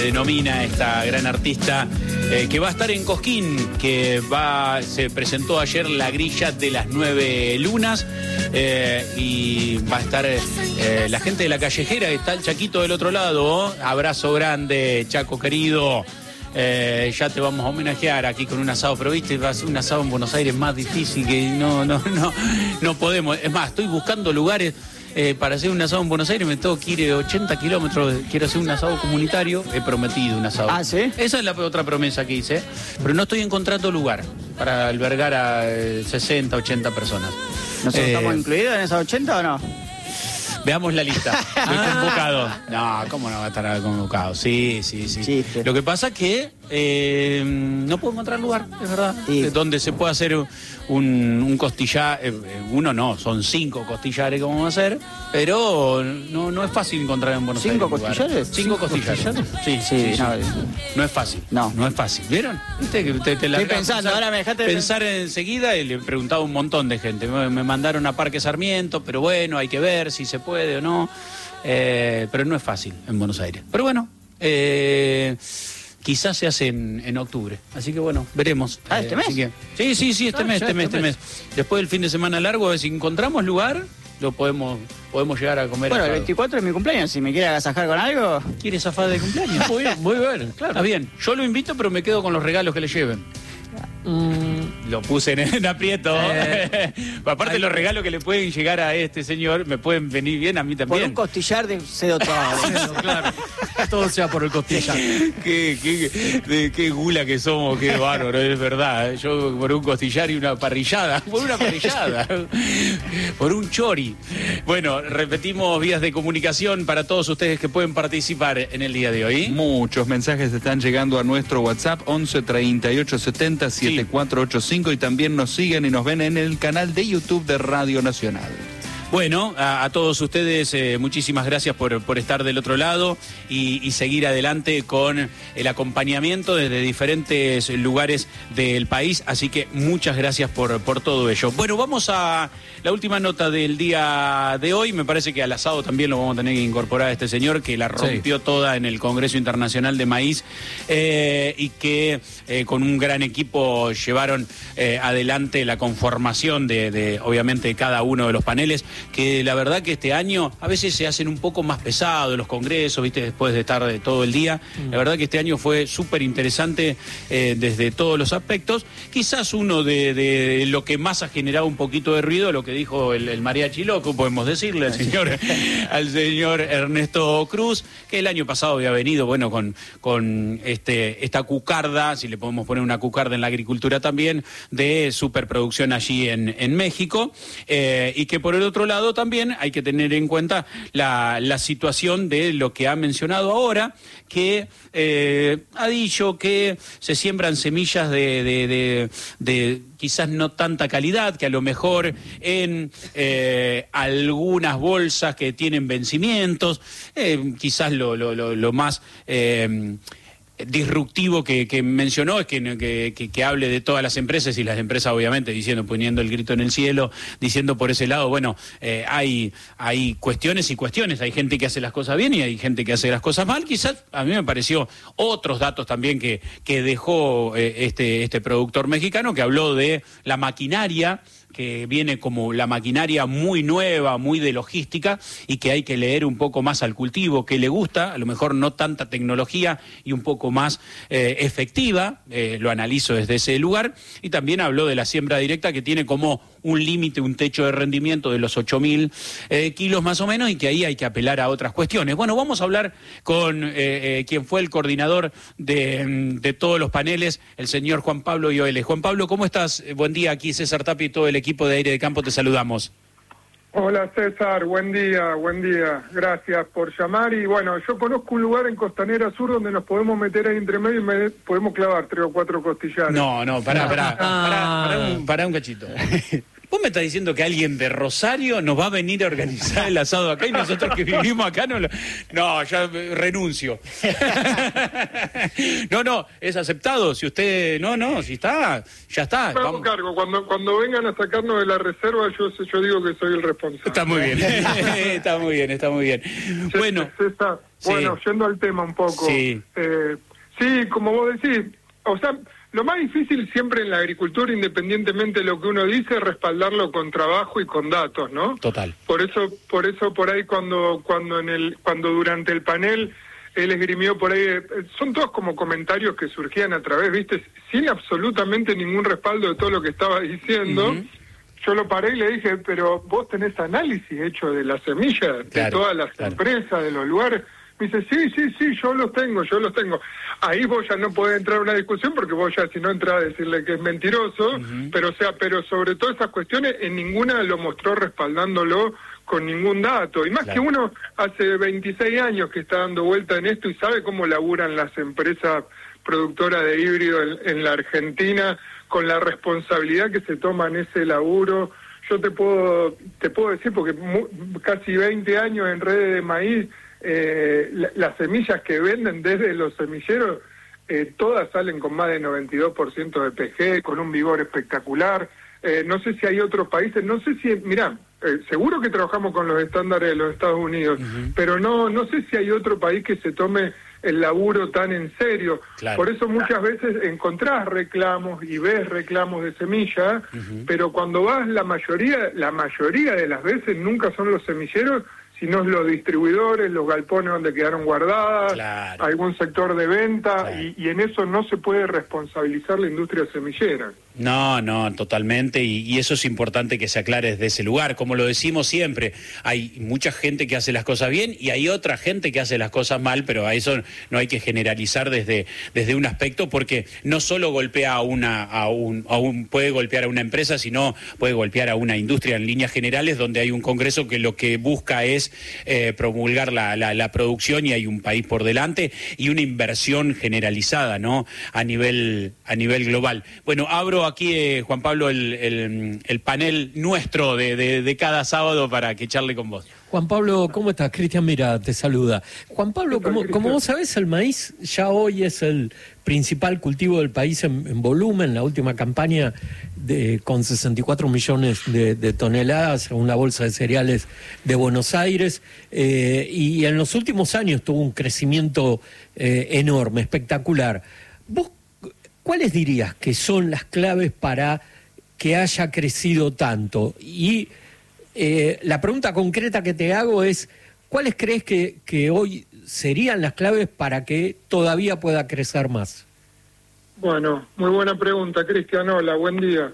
denomina esta gran artista, que va a estar en Cosquín, se presentó ayer la grilla de las 9 lunas, y va a estar la gente de La Callejera, está el Chaquito del otro lado, abrazo grande, Chaco querido. Ya te vamos a homenajear aquí con un asado, pero viste, va a ser un asado en Buenos Aires más difícil, que no podemos. Es más, estoy buscando lugares para hacer un asado en Buenos Aires, me tengo que ir 80 kilómetros, quiero hacer un asado comunitario, he prometido un asado. ¿Ah, sí? Esa es la otra promesa que hice, pero no estoy encontrando lugar para albergar a 60, 80 personas. ¿Nosotros estamos incluidos en esas 80 o no? Veamos la lista. Estoy convocado. No, ¿cómo no va a estar convocado? Sí. Chiste. Lo que pasa es que no puedo encontrar lugar, es verdad. Sí. Donde se pueda hacer un costillar. Uno no, son 5 costillares que vamos a hacer. Pero no es fácil encontrar en Buenos Aires. ¿5 costillares? 5 costillares. Sí. No es fácil. No es fácil. ¿Vieron? ¿Viste? Que te estoy pensando, ahora me dejaste pensar enseguida, y le he preguntado a un montón de gente. Me mandaron a Parque Sarmiento, pero bueno, hay que ver si se puede o no, pero no es fácil en Buenos Aires. Pero bueno, quizás se hace en octubre, así que bueno, veremos. ¿Este mes? Sí, este mes. Después del fin de semana largo, a ver si encontramos lugar, lo podemos llegar a comer. Bueno, asado. el 24 es mi cumpleaños, si me quiere agasajar con algo. ¿Quiere zafar de cumpleaños? Muy bien, claro. Está bien, yo lo invito, pero me quedo con los regalos que le lleven. Lo puse en aprieto. Aparte, los regalos que le pueden llegar a este señor me pueden venir bien a mí también. Por un costillar de cedo Claro. Todo sea por el costillar. Qué gula que somos, qué bárbaro, es verdad. Yo por un costillar y una parrillada. Por un chori. Bueno, repetimos vías de comunicación para todos ustedes que pueden participar en el día de hoy. Muchos mensajes están llegando a nuestro WhatsApp 11 38 70 7485 y también nos siguen y nos ven en el canal de YouTube de Radio Nacional. Bueno, a todos ustedes muchísimas gracias por estar del otro lado y seguir adelante con el acompañamiento desde diferentes lugares del país, así que muchas gracias por todo ello. Bueno, vamos a la última nota del día de hoy. Me parece que al asado también lo vamos a tener que incorporar a este señor que la rompió toda en el Congreso Internacional de Maíz, y que con un gran equipo llevaron adelante la conformación de obviamente cada uno de los paneles, que la verdad que este año a veces se hacen un poco más pesados los congresos, viste, después de estar todo el día. La verdad que este año fue súper interesante desde todos los aspectos. Quizás uno de lo que más ha generado un poquito de ruido, lo que dijo el mariachi loco, podemos decirle al señor Ernesto Cruz, que el año pasado había venido, bueno, con esta cucarda, si le podemos poner una cucarda en la agricultura también, de superproducción allí en México, y que por el otro lado también hay que tener en cuenta la situación de lo que ha mencionado ahora, que ha dicho que se siembran semillas de quizás no tanta calidad, que a lo mejor en algunas bolsas que tienen vencimientos, quizás lo más disruptivo que mencionó es que hable de todas las empresas, y las empresas obviamente poniendo el grito en el cielo, diciendo por ese lado, bueno, hay cuestiones y cuestiones, hay gente que hace las cosas bien y hay gente que hace las cosas mal. Quizás a mí me pareció otros datos también que dejó este productor mexicano, que habló de la maquinaria, que viene como la maquinaria muy nueva, muy de logística, y que hay que leer un poco más al cultivo, que le gusta, a lo mejor no tanta tecnología y un poco más efectiva, lo analizo desde ese lugar, y también habló de la siembra directa, que tiene como un límite, un techo de rendimiento de los 8.000 kilos más o menos, y que ahí hay que apelar a otras cuestiones. Bueno, vamos a hablar con quien fue el coordinador de todos los paneles, el señor Juan Pablo Ioele. Juan Pablo, ¿cómo estás? Buen día, aquí César Tapia y todo el equipo de Aire de Campo, te saludamos. Hola César, buen día, gracias por llamar. Y bueno, yo conozco un lugar en Costanera Sur donde nos podemos meter ahí entre medio y podemos clavar 3 o 4 costillares. No, pará un cachito. ¿Vos me estás diciendo que alguien de Rosario nos va a venir a organizar el asado acá y nosotros que vivimos acá no, ya renuncio? No, es aceptado. Si usted, si está, ya está. Me hago cargo. Cuando vengan a sacarnos de la reserva, yo digo que soy el responsable. Está muy bien. está muy bien. Bueno. César, bueno, yendo al tema un poco. Sí. Sí, como vos decís, o sea, lo más difícil siempre en la agricultura, independientemente de lo que uno dice, es respaldarlo con trabajo y con datos, ¿no? Total. Por eso por ahí cuando durante el panel él esgrimió por ahí, son todos como comentarios que surgían a través, ¿viste? Sin absolutamente ningún respaldo de todo lo que estaba diciendo. Uh-huh. Yo lo paré y le dije, pero vos tenés análisis hecho de las semillas, de todas las empresas, de los lugares. Me dice, sí, yo los tengo. Ahí vos ya no podés entrar a una discusión porque vos ya si no entras a decirle que es mentiroso, uh-huh. pero sobre todas esas cuestiones en ninguna lo mostró respaldándolo con ningún dato. Y más que uno hace 26 años que está dando vuelta en esto y sabe cómo laburan las empresas productoras de híbrido en la Argentina, con la responsabilidad que se toma en ese laburo. Yo te puedo decir, porque casi 20 años en redes de maíz, las semillas que venden desde los semilleros, todas salen con más de 92% de PG, con un vigor espectacular. No sé si hay otros países, no sé si, mirá, seguro que trabajamos con los estándares de los Estados Unidos, uh-huh. pero no sé si hay otro país que se tome el laburo tan en serio. Claro. Por eso muchas veces encontrás reclamos y ves reclamos de semilla, uh-huh. pero cuando vas la mayoría de las veces nunca son los semilleros, sino los distribuidores, los galpones donde quedaron guardadas, algún sector de venta, y en eso no se puede responsabilizar la industria semillera. No, totalmente, y eso es importante que se aclare desde ese lugar. Como lo decimos siempre, hay mucha gente que hace las cosas bien y hay otra gente que hace las cosas mal, pero a eso no hay que generalizar desde un aspecto, porque no solo golpea puede golpear a una empresa, sino puede golpear a una industria en líneas generales, donde hay un Congreso que lo que busca es promulgar la producción, y hay un país por delante y una inversión generalizada, ¿no? A nivel global. Bueno, abro aquí, Juan Pablo, el panel nuestro de cada sábado para que charle con vos. Juan Pablo, ¿cómo estás? Cristian Mira te saluda. Juan Pablo, como vos sabés, el maíz ya hoy es el principal cultivo del país en volumen. La última campaña con 64 millones de toneladas, según la Bolsa de Cereales de Buenos Aires, y en los últimos años tuvo un crecimiento enorme, espectacular. ¿Vos cuáles dirías que son las claves para que haya crecido tanto? Y la pregunta concreta que te hago es, ¿cuáles crees que hoy serían las claves para que todavía pueda crecer más? Bueno, muy buena pregunta, Cristian. Hola, buen día.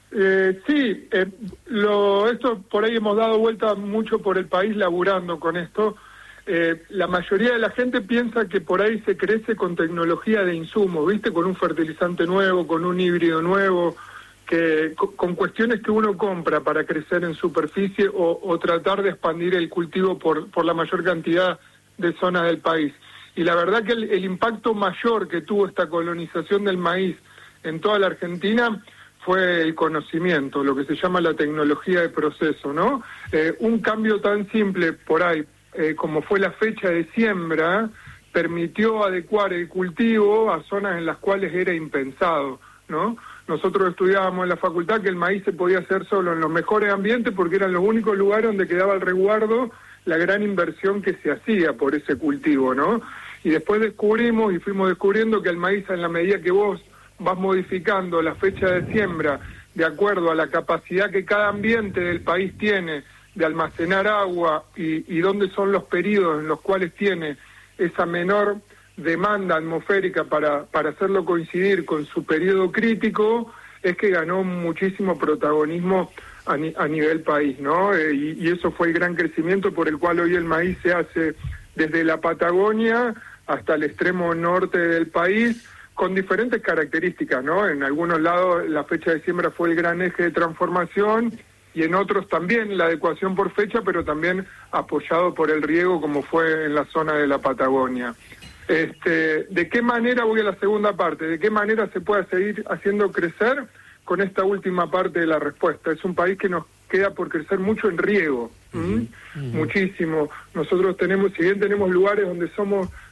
Esto por ahí hemos dado vuelta mucho por el país laburando con esto. La mayoría de la gente piensa que por ahí se crece con tecnología de insumo, ¿viste? Con un fertilizante nuevo, con un híbrido nuevo, con cuestiones que uno compra para crecer en superficie o tratar de expandir el cultivo por la mayor cantidad de zonas del país. Y la verdad que el impacto mayor que tuvo esta colonización del maíz en toda la Argentina fue el conocimiento, lo que se llama la tecnología de proceso, ¿no? Un cambio tan simple por ahí como fue la fecha de siembra, permitió adecuar el cultivo a zonas en las cuales era impensado, ¿no? Nosotros estudiábamos en la facultad que el maíz se podía hacer solo en los mejores ambientes porque eran los únicos lugares donde quedaba al resguardo la gran inversión que se hacía por ese cultivo, ¿no? Y después descubrimos y fuimos descubriendo que el maíz, en la medida que vos vas modificando la fecha de siembra de acuerdo a la capacidad que cada ambiente del país tiene de almacenar agua y dónde son los periodos en los cuales tiene esa menor demanda atmosférica para hacerlo coincidir con su periodo crítico, es que ganó muchísimo protagonismo a nivel país, ¿no? Y eso fue el gran crecimiento por el cual hoy el maíz se hace desde la Patagonia hasta el extremo norte del país, con diferentes características, ¿no? En algunos lados la fecha de siembra fue el gran eje de transformación, y en otros también la adecuación por fecha, pero también apoyado por el riego, como fue en la zona de la Patagonia. ¿De qué manera, voy a la segunda parte, de qué manera se puede seguir haciendo crecer? Con esta última parte de la respuesta. Es un país que nos queda por crecer mucho en riego, muchísimo. Nosotros tenemos, si bien tenemos lugares donde somos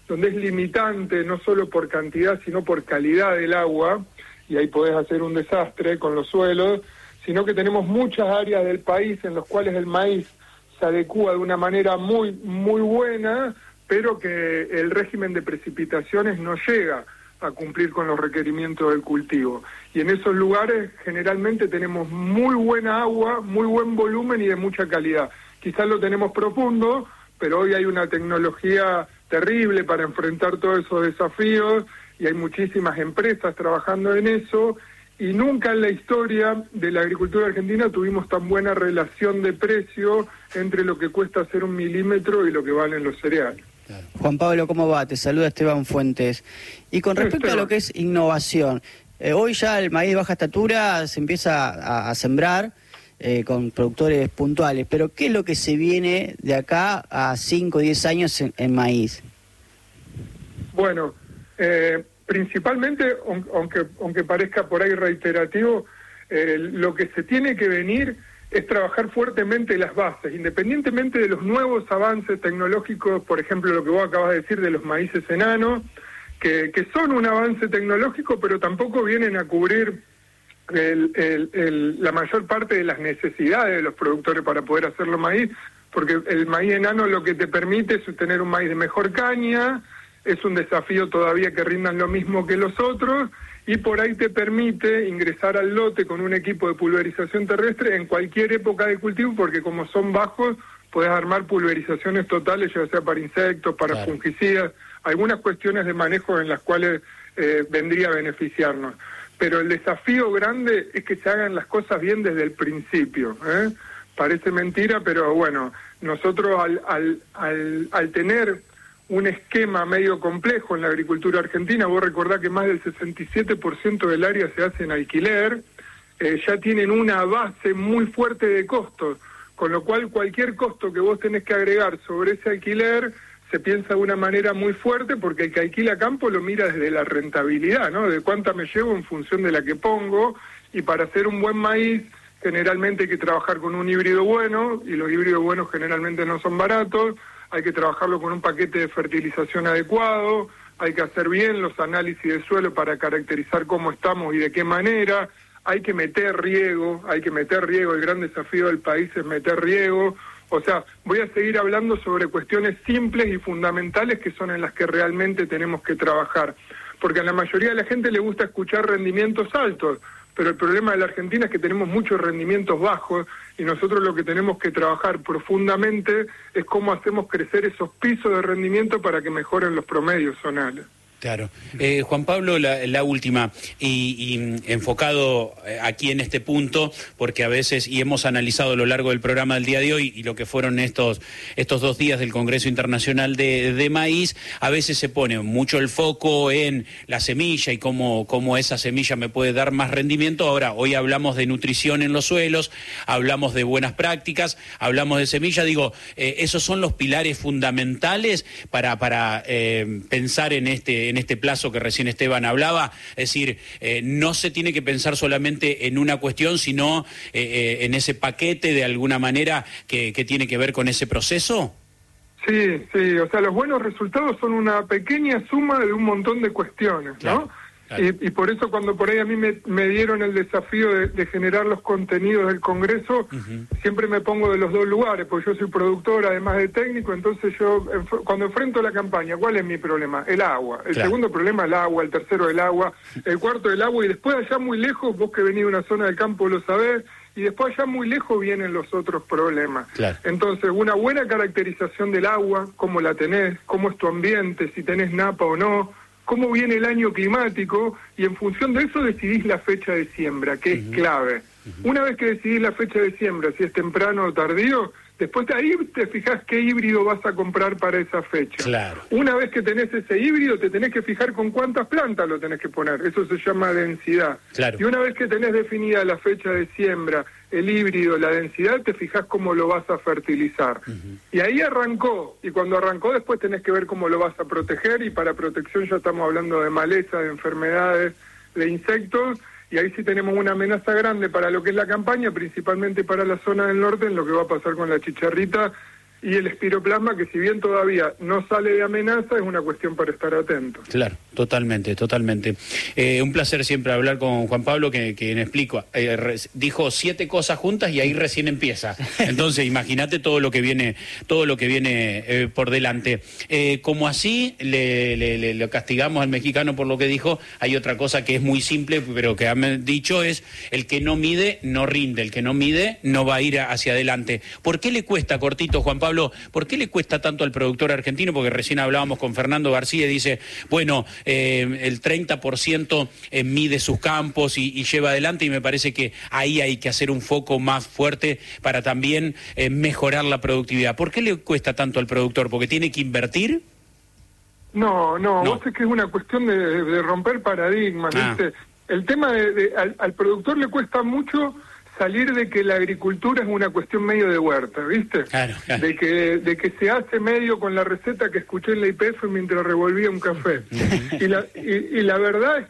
donde es limitante no solo por cantidad, sino por calidad del agua, y ahí podés hacer un desastre con los suelos, sino que tenemos muchas áreas del país en las cuales el maíz se adecúa de una manera muy, muy buena, pero que el régimen de precipitaciones no llega a cumplir con los requerimientos del cultivo. Y en esos lugares generalmente tenemos muy buena agua, muy buen volumen y de mucha calidad. Quizás lo tenemos profundo, pero hoy hay una tecnología terrible para enfrentar todos esos desafíos y hay muchísimas empresas trabajando en eso, y nunca en la historia de la agricultura argentina tuvimos tan buena relación de precio entre lo que cuesta hacer 1 milímetro y lo que valen los cereales. Juan Pablo, ¿cómo va? Te saluda Esteban Fuentes. Y con respecto a lo que es innovación, hoy ya el maíz de baja estatura se empieza a sembrar con productores puntuales, pero ¿qué es lo que se viene de acá a 5 o 10 años en maíz? Bueno, principalmente, aunque parezca por ahí reiterativo, lo que se tiene que venir es trabajar fuertemente las bases, independientemente de los nuevos avances tecnológicos, por ejemplo, lo que vos acabas de decir de los maíces enanos, que son un avance tecnológico, pero tampoco vienen a cubrir la mayor parte de las necesidades de los productores para poder hacerlo maíz, porque el maíz enano lo que te permite es tener un maíz de mejor caña, es un desafío todavía que rindan lo mismo que los otros, y por ahí te permite ingresar al lote con un equipo de pulverización terrestre en cualquier época de cultivo, porque como son bajos, podés armar pulverizaciones totales, ya sea para insectos, para fungicidas, algunas cuestiones de manejo en las cuales vendría a beneficiarnos. Pero el desafío grande es que se hagan las cosas bien desde el principio, ¿eh? Parece mentira, pero bueno, nosotros al tener un esquema medio complejo en la agricultura argentina, vos recordás que más del 67% del área se hace en alquiler, ya tienen una base muy fuerte de costos, con lo cual cualquier costo que vos tenés que agregar sobre ese alquiler se piensa de una manera muy fuerte, porque el que alquila campo lo mira desde la rentabilidad, ¿no? De cuánta me llevo en función de la que pongo, y para hacer un buen maíz generalmente hay que trabajar con un híbrido bueno, y los híbridos buenos generalmente no son baratos, hay que trabajarlo con un paquete de fertilización adecuado, hay que hacer bien los análisis de suelo para caracterizar cómo estamos y de qué manera, hay que meter riego, el gran desafío del país es meter riego. O sea, voy a seguir hablando sobre cuestiones simples y fundamentales que son en las que realmente tenemos que trabajar, porque a la mayoría de la gente le gusta escuchar rendimientos altos, pero el problema de la Argentina es que tenemos muchos rendimientos bajos, y nosotros lo que tenemos que trabajar profundamente es cómo hacemos crecer esos pisos de rendimiento para que mejoren los promedios zonales. Claro. Juan Pablo, la última, y enfocado aquí en este punto, porque a veces, y hemos analizado a lo largo del programa del día de hoy, y lo que fueron estos 2 días del Congreso Internacional de Maíz, a veces se pone mucho el foco en la semilla y cómo esa semilla me puede dar más rendimiento. Ahora, hoy hablamos de nutrición en los suelos, hablamos de buenas prácticas, hablamos de semilla. Digo, esos son los pilares fundamentales para pensar en este plazo que recién Esteban hablaba. Es decir, no se tiene que pensar solamente en una cuestión, sino en ese paquete de alguna manera que tiene que ver con ese proceso. Sí, o sea, los buenos resultados son una pequeña suma de un montón de cuestiones, ¿no? Claro. Y por eso cuando por ahí a mí me dieron el desafío de generar los contenidos del Congreso, siempre me pongo de los dos lugares, porque yo soy productor además de técnico. Entonces yo, cuando enfrento la campaña, ¿cuál es mi problema? El agua. El segundo problema, el agua. El tercero, el agua. El cuarto, el agua. Y después allá muy lejos, vos que venís de una zona del campo lo sabés, y después allá muy lejos vienen los otros problemas. Claro. Entonces, una buena caracterización del agua, cómo la tenés, cómo es tu ambiente, si tenés napa o no, cómo viene el año climático, y en función de eso decidís la fecha de siembra, que es clave. Una vez que decidís la fecha de siembra, si es temprano o tardío, después de ahí te fijás qué híbrido vas a comprar para esa fecha. Claro. Una vez que tenés ese híbrido, te tenés que fijar con cuántas plantas lo tenés que poner. Eso se llama densidad. Claro. Y una vez que tenés definida la fecha de siembra, el híbrido, la densidad, te fijás cómo lo vas a fertilizar. Y ahí arrancó. Y cuando arrancó, después tenés que ver cómo lo vas a proteger. Y para protección ya estamos hablando de maleza, de enfermedades, de insectos. Y ahí sí tenemos una amenaza grande para lo que es la campaña, principalmente para la zona del norte, en lo que va a pasar con la chicharrita, y el espiroplasma, que si bien todavía no sale de amenaza, es una cuestión para estar atentos. Claro, totalmente. Un placer siempre hablar con Juan Pablo, que me explico. Dijo 7 cosas juntas y ahí recién empieza. Entonces, imagínate todo lo que viene por delante. Como así le castigamos al mexicano por lo que dijo, hay otra cosa que es muy simple, pero que han dicho es: el que no mide, no rinde. El que no mide, no va a ir hacia adelante. ¿Por qué le cuesta, cortito, Juan Pablo, por qué le cuesta tanto al productor argentino? Porque recién hablábamos con Fernando García y dice, bueno, el 30% mide sus campos y lleva adelante, y me parece que ahí hay que hacer un foco más fuerte para también mejorar la productividad. ¿Por qué le cuesta tanto al productor? ¿Porque tiene que invertir? No, vos es que es una cuestión de romper paradigmas, ¿viste? El tema al productor le cuesta mucho salir de que la agricultura es una cuestión medio de huerta, ¿viste? Claro. De que se hace medio con la receta que escuché en la YPF mientras revolvía un café. Y la verdad es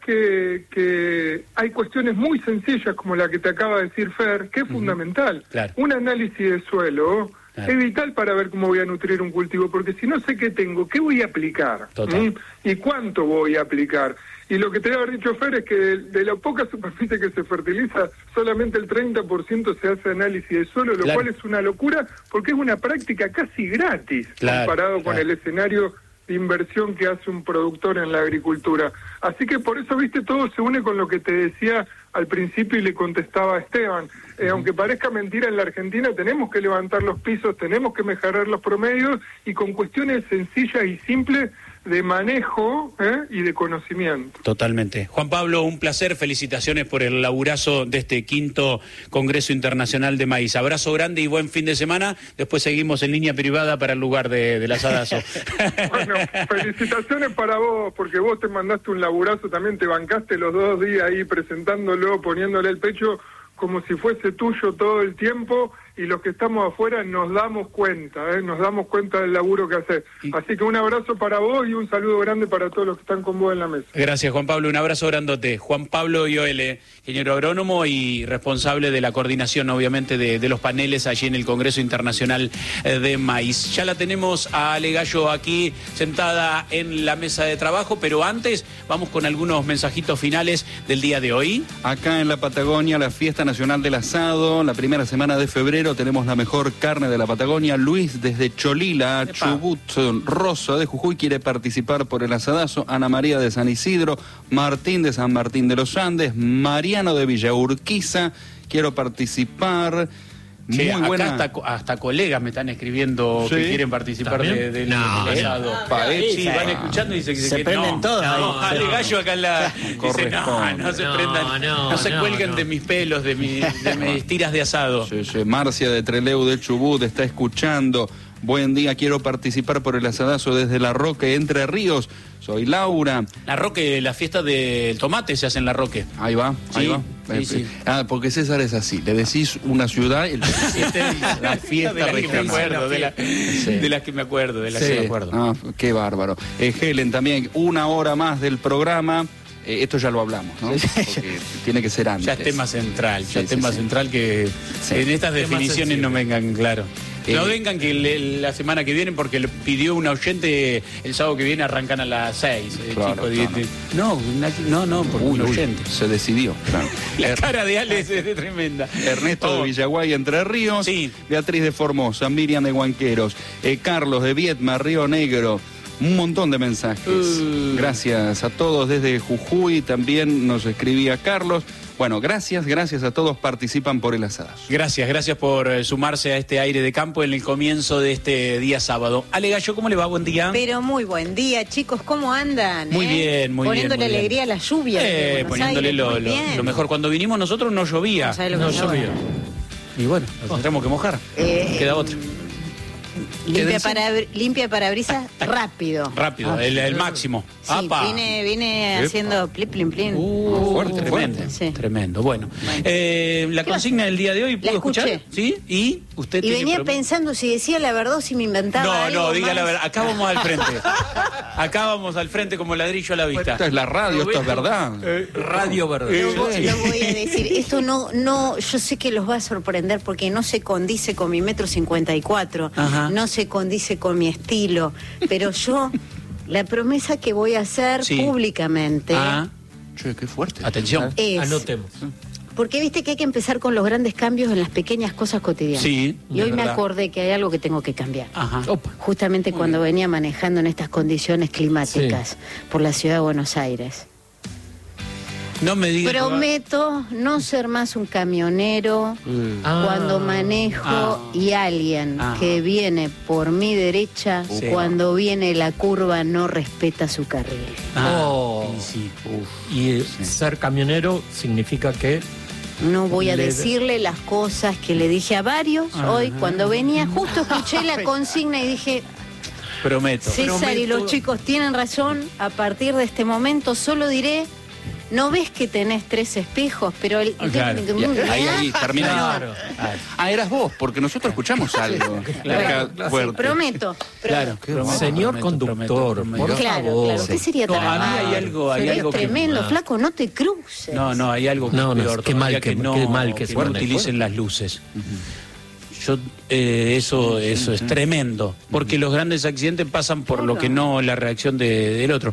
que hay cuestiones muy sencillas como la que te acaba de decir Fer, que es fundamental. Claro. Un análisis de suelo es vital para ver cómo voy a nutrir un cultivo, porque si no sé qué tengo, ¿qué voy a aplicar? ¿Y cuánto voy a aplicar? Y lo que te debe haber dicho Fer es que de la poca superficie que se fertiliza, solamente el 30% se hace análisis de suelo, lo cual es una locura, porque es una práctica casi gratis comparado con el escenario de inversión que hace un productor en la agricultura. Así que por eso, viste, todo se une con lo que te decía al principio y le contestaba a Esteban. Aunque parezca mentira, en la Argentina tenemos que levantar los pisos, tenemos que mejorar los promedios, y con cuestiones sencillas y simples de manejo y de conocimiento. Totalmente. Juan Pablo, un placer, felicitaciones por el laburazo de este 5º Congreso Internacional de Maíz. Abrazo grande y buen fin de semana. Después seguimos en línea privada para el lugar del asadazo. Bueno, felicitaciones para vos, porque vos te mandaste un laburazo, también te bancaste los 2 días ahí presentándolo, poniéndole el pecho como si fuese tuyo todo el tiempo, y los que estamos afuera nos damos cuenta del laburo que haces. Así que un abrazo para vos y un saludo grande para todos los que están con vos en la mesa. Gracias, Juan Pablo, un abrazo grandote. Juan Pablo Ioele, ingeniero agrónomo y responsable de la coordinación, obviamente, de los paneles allí en el Congreso Internacional de Maíz. Ya la tenemos a Ale Gallo aquí sentada en la mesa de trabajo, pero antes vamos con algunos mensajitos finales del día de hoy. Acá en la Patagonia, la Fiesta Nacional del Asado, la primera semana de febrero, tenemos la mejor carne de la Patagonia. Luis desde Cholila, Chubut, Rosa de Jujuy quiere participar por el asadazo. Ana María de San Isidro, Martín de San Martín de los Andes, Mariano de Villa Urquiza, quiero participar. Che, muy buena. Acá hasta colegas me están escribiendo que quieren participar del asado. Sí, van escuchando y dicen que se prenden todos. Ale Gallo acá en la dice, no se prendan, no se cuelguen de mis pelos, de mis tiras de asado. Marcia de Trelew de Chubut está escuchando. Buen día, quiero participar por el asadazo desde La Roque, Entre Ríos. Soy Laura. La Roque, la fiesta del tomate se hace en La Roque. Ahí va. Sí. Porque César es así, le decís una ciudad y la fiesta regional. De las que me acuerdo. Qué bárbaro. Helen también, 1 hora más del programa. Esto ya lo hablamos, ¿no? Porque tiene que ser antes. Ya es tema central, central que en estas definiciones no vengan, claro. No vengan que la semana que viene, porque le pidió una oyente el sábado que viene, arrancan a las 6. No, porque un oyente. Se decidió, claro. La cara de Alex es tremenda. Ernesto de Villaguay, Entre Ríos. Sí. Beatriz de Formosa, Miriam de Huanqueros, Carlos de Viedma, Río Negro. Un montón de mensajes. Gracias a todos desde Jujuy. También nos escribía Carlos. Bueno, gracias a todos, participan por el asadazo. Gracias por sumarse a este aire de campo en el comienzo de este día sábado. Ale Gallo, ¿cómo le va? Buen día. Pero muy buen día, chicos, ¿cómo andan? Muy bien, muy Poniéndole bien. alegría a la lluvia. Poniéndole lo mejor. Cuando vinimos nosotros no llovía. No llovía. Y bueno, nos tendremos que mojar. Queda otro. Limpia parabrisas rápido. Rápido, el máximo. Sí, viene haciendo plin, plin, plin. Fuerte. Tremendo. Bueno, la consigna del día de hoy, ¿pudo escuchar? ¿Sí? ¿Y usted venía pensando si decía la verdad o si me inventaba algo. No, diga la verdad. Acá vamos al frente como ladrillo a la vista. Esto es la radio, esto es verdad. Radio verdad. Lo voy a decir. Esto no, yo sé que los va a sorprender porque no se condice con mi 1,54 m. no se condice con mi estilo, pero yo, la promesa que voy a hacer públicamente... Che, qué fuerte. Atención. Anotemos. Porque viste que hay que empezar con los grandes cambios en las pequeñas cosas cotidianas. Sí, y hoy me verdad. acordé que hay algo que tengo que cambiar. Ajá. Opa. Justamente cuando venía manejando en estas condiciones climáticas por la ciudad de Buenos Aires. No me digas. Prometo no ser más un camionero cuando manejo y alguien que viene por mi derecha, cuando viene la curva, no respeta su carril. Y ser camionero significa que... No voy a decirle las cosas que le dije a varios hoy cuando venía. Justo escuché la consigna y dije... Prometo. César y los chicos tienen razón. A partir de este momento solo diré... ¿No ves que tenés 3 espejos? Pero el... Claro. Ahí termina. Claro. Eras vos, porque nosotros escuchamos algo. Sí, prometo. Claro. Señor conductor, por favor. ¿Qué sería tan A mí hay algo, Sería tremendo, flaco, no te cruces. No, hay algo que No, es peor. qué mal todavía que no, qué mal que no suene. utilicen las luces. Yo eso es tremendo, porque los grandes accidentes pasan por lo que no la reacción del otro.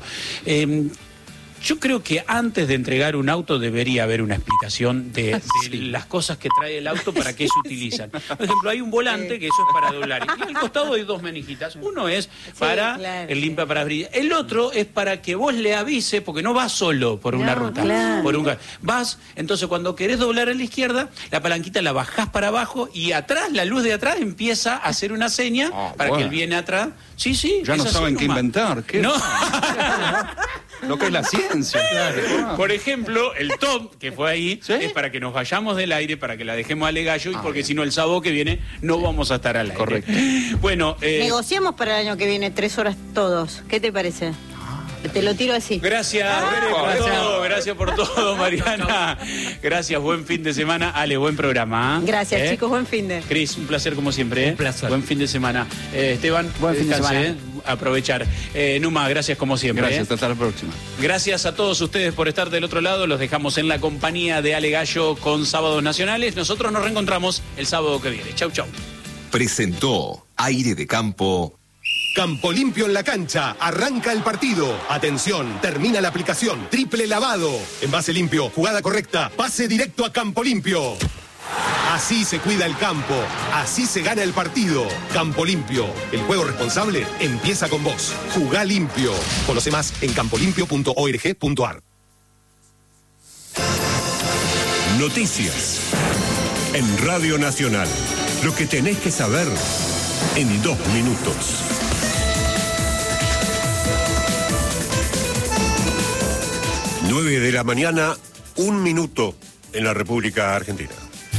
Yo creo que antes de entregar un auto debería haber una explicación de las cosas que trae el auto, para qué se utilizan. Por ejemplo, hay un volante que eso es para doblar. Y al costado hay 2 manijitas. Uno es para el limpiaparabrisas. El otro es para que vos le avise, porque no vas solo por una ruta. Claro. Vas, entonces cuando querés doblar a la izquierda, la palanquita la bajás para abajo y atrás, la luz de atrás empieza a hacer una seña para que él viene atrás. Sí. Ya no saben qué inventar. ¿Qué? No. Lo que es la ciencia. Por ejemplo, el top que fue ahí es para que nos vayamos del aire, para que la dejemos al gallo, y porque si no el sábado que viene no vamos a estar al aire. Correcto. Bueno, negociamos para el año que viene 3 horas todos. ¿Qué te parece? Te lo tiro así. Gracias, gracias por todo, Mariana. Gracias, buen fin de semana. Ale, buen programa. Gracias, chicos, buen fin de. Cris, un placer como siempre. Un placer. Buen fin de semana. Esteban, Buen fin de semana. Aprovechar. Numa, gracias como siempre. Gracias, hasta la próxima. Gracias a todos ustedes por estar del otro lado. Los dejamos en la compañía de Ale Gallo con Sábados Nacionales. Nosotros nos reencontramos el sábado que viene. Chau. Presentó Aire de Campo. Campo Limpio en la cancha. Arranca el partido. Atención, termina la aplicación. Triple lavado. Envase limpio, jugada correcta. Pase directo a Campo Limpio. Así se cuida el campo. Así se gana el partido. Campo Limpio. El juego responsable empieza con vos. Jugá limpio. Conoce más en campolimpio.org.ar. Noticias. En Radio Nacional. Lo que tenés que saber en 2 minutos. 9 de la mañana, 1 minuto en la República Argentina.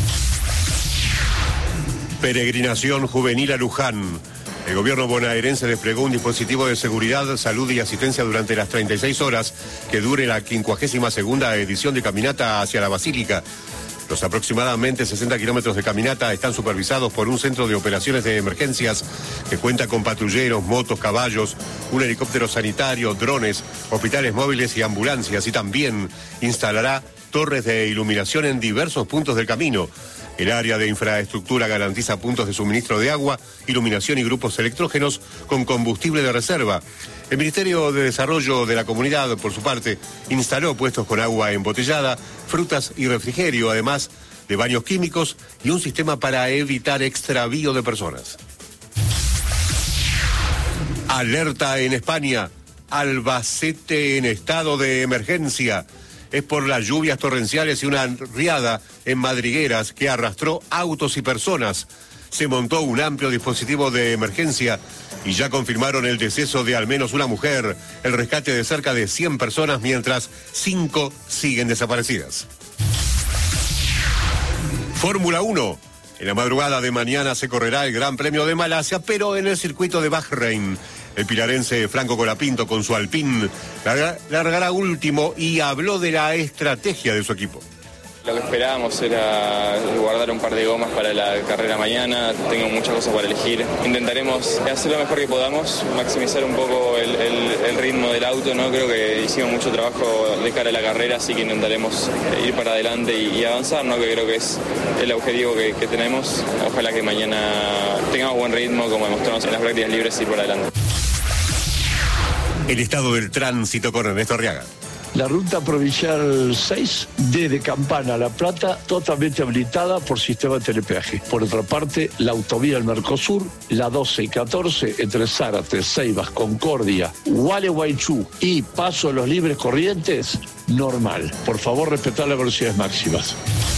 Peregrinación juvenil a Luján. El gobierno bonaerense desplegó un dispositivo de seguridad, salud y asistencia durante las 36 horas que dure la 52ª edición de caminata hacia la Basílica. Los aproximadamente 60 kilómetros de caminata están supervisados por un centro de operaciones de emergencias que cuenta con patrulleros, motos, caballos, un helicóptero sanitario, drones, hospitales móviles y ambulancias, y también instalará torres de iluminación en diversos puntos del camino. El área de infraestructura garantiza puntos de suministro de agua, iluminación y grupos electrógenos con combustible de reserva. El Ministerio de Desarrollo de la Comunidad, por su parte, instaló puestos con agua embotellada, frutas y refrigerio, además de baños químicos y un sistema para evitar extravío de personas. Alerta en España. Albacete en estado de emergencia. Es por las lluvias torrenciales y una riada en madrigueras que arrastró autos y personas. Se montó un amplio dispositivo de emergencia y ya confirmaron el deceso de al menos una mujer, el rescate de cerca de 100 personas, mientras 5 siguen desaparecidas. Fórmula 1. En la madrugada de mañana se correrá el Gran Premio de Malasia, pero en el circuito de Bahrein. El pilarense Franco Colapinto, con su Alpine, largará último y habló de la estrategia de su equipo. Lo que esperábamos era guardar un par de gomas para la carrera mañana, tengo muchas cosas para elegir. Intentaremos hacer lo mejor que podamos, maximizar un poco el ritmo del auto, ¿no? Creo que hicimos mucho trabajo de cara a la carrera, así que intentaremos ir para adelante y avanzar, ¿no? Que creo que es el objetivo que tenemos. Ojalá que mañana tengamos buen ritmo, como demostramos en las prácticas libres, y ir para adelante. El estado del tránsito con Ernesto Arriaga. La ruta provincial 6, desde Campana a La Plata, totalmente habilitada por sistema de telepeaje. Por otra parte, la autovía del Mercosur, la 12 y 14, entre Zárate, Ceibas, Concordia, Gualeguaychú y Paso de los Libres Corrientes, normal. Por favor, respetar las velocidades máximas.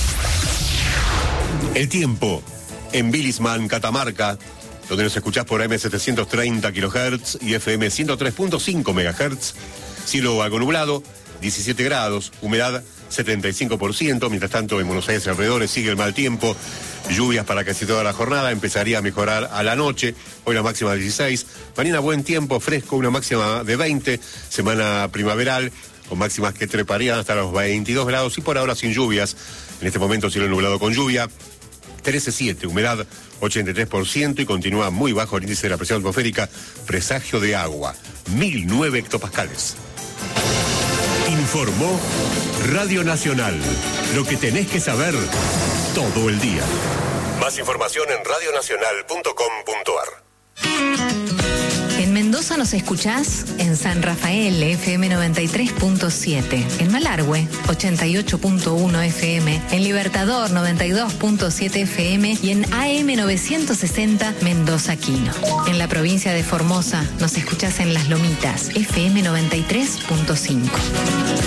El tiempo en Bilisman, Catamarca, donde nos escuchás por AM 730 kHz y FM 103.5 MHz. Cielo algo nublado, 17 grados, humedad 75%. Mientras tanto, en Buenos Aires y alrededores sigue el mal tiempo. Lluvias para casi toda la jornada, empezaría a mejorar a la noche. Hoy la máxima de 16. Mañana buen tiempo, fresco, una máxima de 20. Semana primaveral, con máximas que treparían hasta los 22 grados. Y por ahora sin lluvias. En este momento cielo nublado con lluvia. 13.7, humedad 83% y continúa muy bajo el índice de la presión atmosférica. Presagio de agua, 1009 hectopascales. Informó Radio Nacional. Lo que tenés que saber todo el día. Más información en radionacional.com.ar. En Mendoza nos escuchás en San Rafael, FM 93.7, en Malargüe, 88.1 FM, en Libertador, 92.7 FM y en AM 960 Mendoza Quino. En la provincia de Formosa nos escuchás en Las Lomitas, FM 93.5.